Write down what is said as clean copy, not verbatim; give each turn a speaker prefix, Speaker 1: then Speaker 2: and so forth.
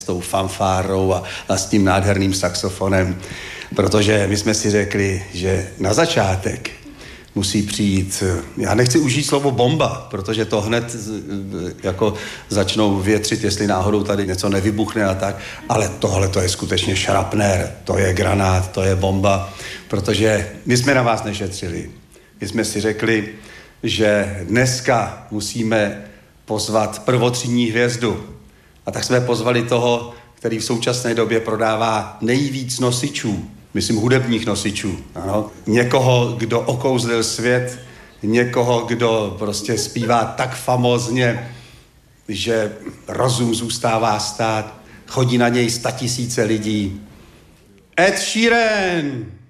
Speaker 1: s tou fanfárou a s tím nádherným saxofonem, protože my jsme si řekli, že na začátek musí přijít, já nechci užít slovo bomba, protože to hned jako začnou větřit, jestli náhodou tady něco nevybuchne a tak, ale tohle to je skutečně šrapnér, to je granát, to je bomba, protože my jsme na vás nešetřili. My jsme si řekli, že dneska musíme pozvat prvotřídní hvězdu. A tak jsme pozvali toho, který v současné době prodává nejvíc nosičů, myslím hudebních nosičů. Ano. Někoho, kdo okouzlil svět, někoho, kdo prostě zpívá tak famózně, že rozum zůstává stát, chodí na něj 100 000 lidí. Ed Sheeran!